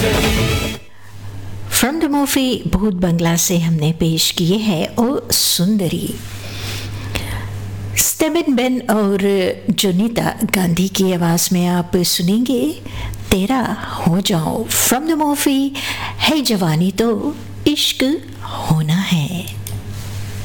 From the movie भूत बंगला से हमने पेश किए हैं ओ सुंदरी। स्टेबिन बेन और जोनीता गांधी की आवाज़ में आप सुनेंगे तेरा हो जाओ फ्रॉम द मूवी है जवानी तो इश्क होना है।